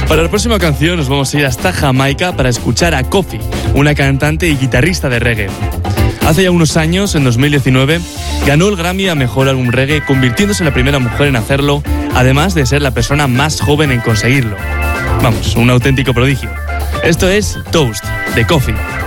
Para la próxima canción nos vamos a ir hasta Jamaica para escuchar a Koffee, una cantante y guitarrista de reggae. Hace ya unos años, en 2019, ganó el Grammy a Mejor Álbum Reggae, convirtiéndose en la primera mujer en hacerlo, además de ser la persona más joven en conseguirlo. Vamos, un auténtico prodigio. Esto es Toast, de Koffee.